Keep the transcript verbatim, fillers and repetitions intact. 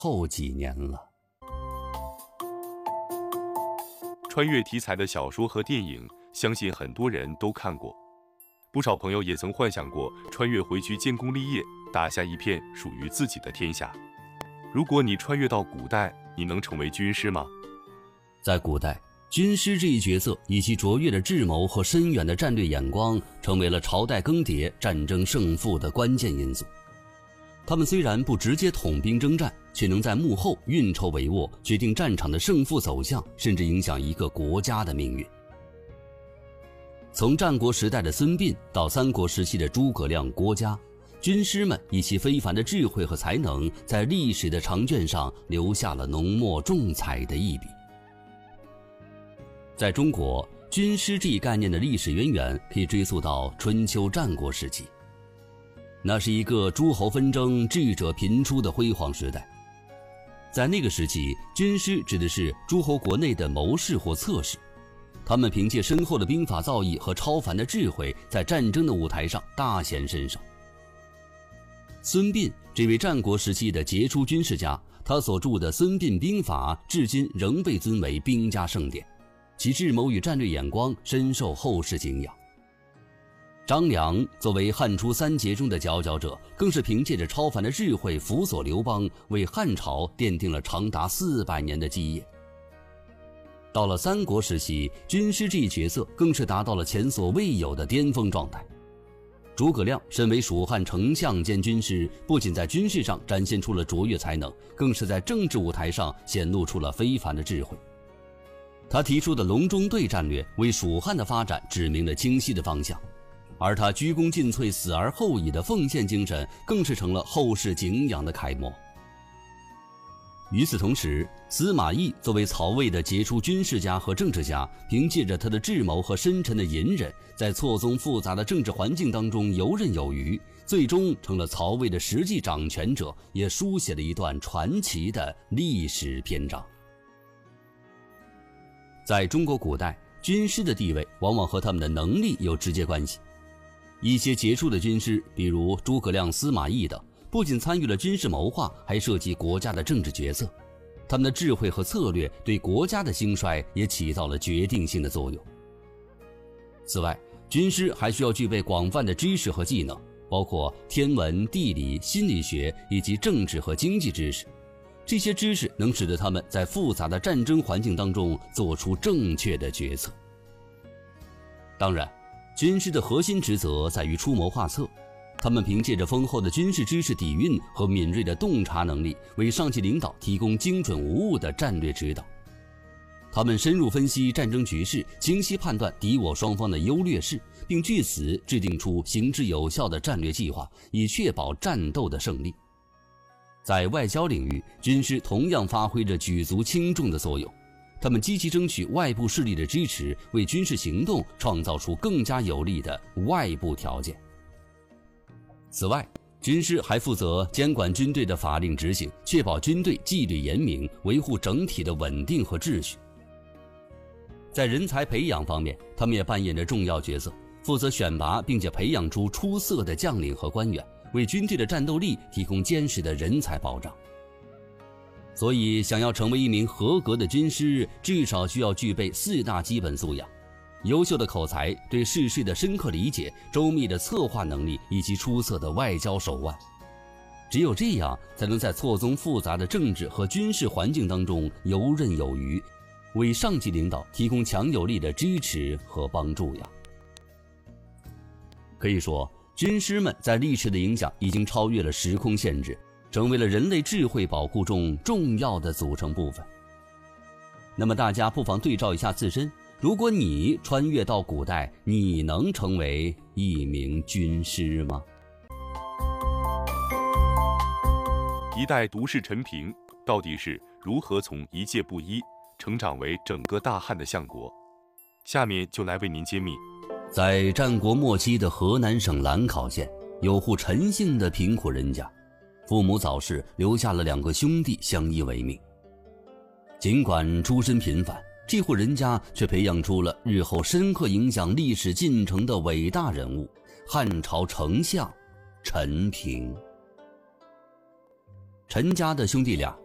后几年了。 穿越题材的小说和电影，相信很多人都看过。不少朋友也曾幻想过穿越回去建功立业，打下一片属于自己的天下。如果你穿越到古代，你能成为军师吗？ 在古代，军师这一角色以其卓越的智谋和深远的战略眼光，成为了朝代更迭、战争胜负的关键因素。他们虽然不直接统兵征战，却能在幕后运筹帷幄，决定战场的胜负走向，甚至影响一个国家的命运。从战国时代的孙膑到三国时期的诸葛亮、郭嘉，军师们以其非凡的智慧和才能，在历史的长卷上留下了浓墨重彩的一笔。在中国，军师这一概念的历史渊源可以追溯到春秋战国时期。那是一个诸侯纷争、智者频出的辉煌时代。在那个时期，军师指的是诸侯国内的谋士或策士，他们凭借深厚的兵法造诣和超凡的智慧，在战争的舞台上大显身手。孙膑这位战国时期的杰出军事家，他所著的《孙膑兵法》至今仍被尊为兵家圣典，其智谋与战略眼光深受后世敬仰。张良作为汉初三杰中的佼佼者，更是凭借着超凡的智慧辅佐刘邦，为汉朝奠定了长达四百年的基业。到了三国时期，军师这一角色更是达到了前所未有的巅峰状态。诸葛亮身为蜀汉丞相兼军师，不仅在军事上展现出了卓越才能，更是在政治舞台上显露出了非凡的智慧。他提出的隆中对战略，为蜀汉的发展指明了清晰的方向，而他鞠躬尽瘁、死而后已的奉献精神，更是成了后世敬仰的楷模。与此同时，司马懿作为曹魏的杰出军事家和政治家，凭借着他的智谋和深沉的隐忍，在错综复杂的政治环境当中游刃有余，最终成了曹魏的实际掌权者，也书写了一段传奇的历史篇章。在中国古代，军师的地位往往和他们的能力有直接关系。一些杰出的军师，比如诸葛亮、司马懿等，不仅参与了军事谋划，还涉及国家的政治决策。他们的智慧和策略对国家的兴衰也起到了决定性的作用。此外，军师还需要具备广泛的知识和技能，包括天文、地理、心理学以及政治和经济知识。这些知识能使得他们在复杂的战争环境当中做出正确的决策。当然，军师的核心职责在于出谋划策，他们凭借着丰厚的军事知识底蕴和敏锐的洞察能力，为上级领导提供精准无误的战略指导。他们深入分析战争局势，清晰判断敌我双方的优劣势，并据此制定出行之有效的战略计划，以确保战斗的胜利。在外交领域，军师同样发挥着举足轻重的作用。他们积极争取外部势力的支持，为军事行动创造出更加有利的外部条件。此外，军师还负责监管军队的法令执行，确保军队纪律严明，维护整体的稳定和秩序。在人才培养方面，他们也扮演着重要角色，负责选拔并且培养出出色的将领和官员，为军队的战斗力提供坚实的人才保障。所以，想要成为一名合格的军师，至少需要具备四大基本素养：优秀的口才、对事事的深刻理解、周密的策划能力以及出色的外交手腕。只有这样，才能在错综复杂的政治和军事环境当中游刃有余，为上级领导提供强有力的支持和帮助呀。可以说，军师们在历史的影响已经超越了时空限制，成为了人类智慧宝库中重要的组成部分。那么大家不妨对照一下自身，如果你穿越到古代，你能成为一名军师吗？ 一代独士陈平到底是如何从一介布衣成长为整个大汉的相国？下面就来为您揭秘。 在战国末期的河南省兰考县，有户陈姓的贫苦人家，父母早逝，留下了两个兄弟相依为命。尽管出身贫寒，这户人家却培养出了日后深刻影响历史进程的伟大人物——汉朝丞相陈平。陈家的兄弟俩